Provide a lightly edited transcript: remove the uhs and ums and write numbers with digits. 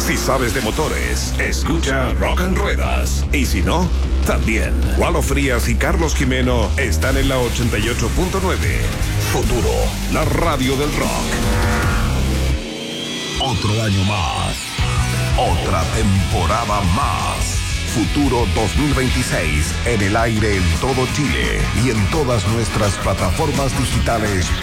Si sabes de motores, escucha Rock and Ruedas. Y si no, también. Walo Frías y Carlos Jimeno están en la 88.9. Futuro, la radio del rock. Otro año más. Otra temporada más. Futuro 2026 en el aire en todo Chile y en todas nuestras plataformas digitales